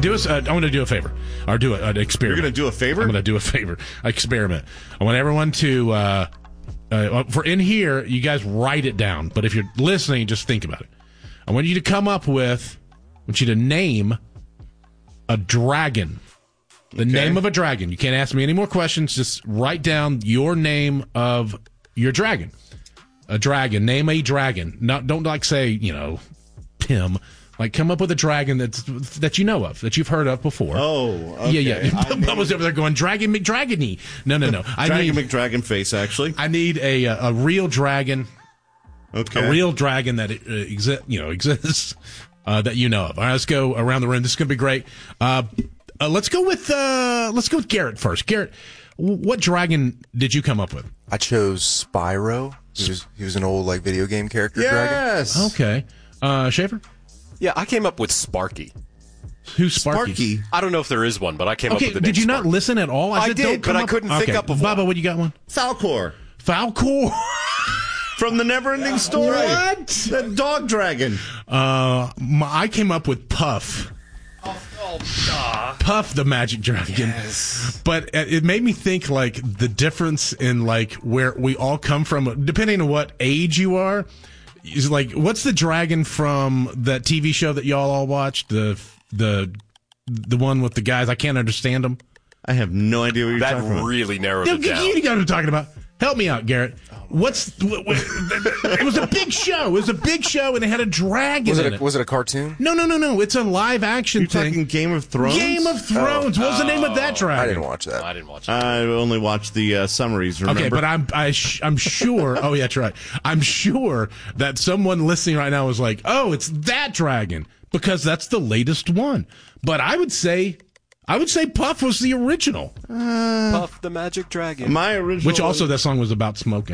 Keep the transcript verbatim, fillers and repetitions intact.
do us. Uh, I want to do a favor, or do a, an experiment. You're going to do a favor? I'm going to do a favor, experiment. I want everyone to, uh, uh, for in here, you guys write it down. But if you're listening, just think about it. I want you to come up with. I want you to name a dragon. The okay. name of a dragon. You can't ask me any more questions. Just write down your name of your dragon. A dragon. Name a dragon. Not don't like say you know, Pim. Like, come up with a dragon that's, that you know of, that you've heard of before. Oh, okay. Yeah, yeah. Bubba's over there going, Dragon McDragony. No, no, no. I Dragon need, McDragon face, actually. I need a a real dragon. Okay. A real dragon that uh, exi- you know exists, uh, that you know of. All right, let's go around the room. This is going to be great. Uh, uh, let's go with uh, let's go with Garrett first. Garrett, what dragon did you come up with? I chose Spyro. He was, he was an old like video game character yes! dragon. Yes. Okay. Uh, Schaefer? Yeah, I came up with Sparky. Who's Sparky? Sparky? I don't know if there is one, but I came okay, up with the did name you not Sparky. listen at all? I, I said, did, don't but I up- couldn't okay. think up of Bubba, one. what you got one? Falcor. Falcor? From the Neverending Story. What? The dog dragon. Uh, my, I came up with Puff. Oh, oh, uh, Puff the Magic Dragon. Yes. But it made me think, like, the difference in, like, where we all come from, depending on what age you are. Is like, what's the dragon from that T V show that y'all all watched? The the the one with the guys, I can't understand them. I have no idea what you're that talking about. That really narrowed you, it down. You know what I'm talking about. Help me out, Garrett. What's what, what, it was a big show. It was a big show, and it had a dragon was it in a, it. Was it a cartoon? No, no, no, no. It's a live action You're thing. talking Game of Thrones? Game of Thrones. Oh. What was the name of that dragon? I didn't watch that. I didn't watch it. I only watched the uh, summaries, remember? Okay, but I'm I sh- I'm sure. Oh, yeah, that's right. I'm sure that someone listening right now is like, "Oh, it's that dragon," because that's the latest one. But I would say, I would say Puff was the original. Uh, Puff the Magic Dragon. My original, Which also that song was about smoking.